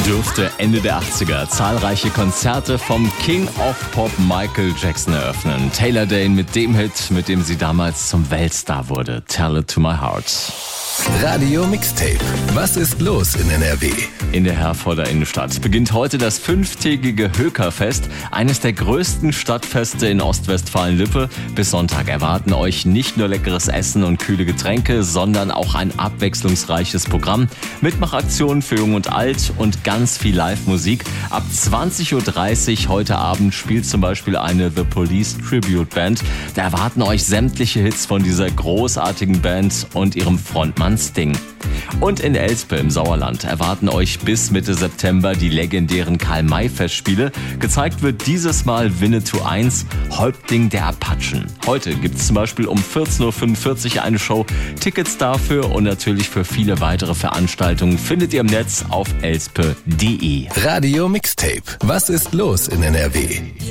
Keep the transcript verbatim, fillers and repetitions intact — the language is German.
dürfte Ende der achtziger zahlreiche Konzerte vom King of Pop Michael Jackson eröffnen. Taylor Dayne mit dem Hit, mit dem sie damals zum Weltstar wurde. Tell It to My Heart. Radio Mixtape. Was ist los in N R W? In der Herforder Innenstadt beginnt heute das fünftägige Hökerfest, eines der größten Stadtfeste in Ostwestfalen-Lippe. Bis Sonntag erwarten euch nicht nur leckeres Essen und kühle Getränke, sondern auch ein abwechslungsreiches Programm. Mitmachaktionen für Jung und Alt und ganz viel Live-Musik. Ab zwanzig Uhr dreißig heute Abend spielt zum Beispiel eine The Police Tribute Band. Da erwarten euch sämtliche Hits von dieser großartigen Band und ihrem Frontmann Sting. Und in Elspe im Sauerland erwarten euch bis Mitte September die legendären Karl-May-Festspiele. Gezeigt wird dieses Mal Winnetou eins, Häuptling der Apachen. Heute gibt es zum Beispiel um vierzehn Uhr fünfundvierzig eine Show. Tickets dafür und natürlich für viele weitere Veranstaltungen findet ihr im Netz auf elspe punkt de. Radio Mixtape. Was ist los in N R W?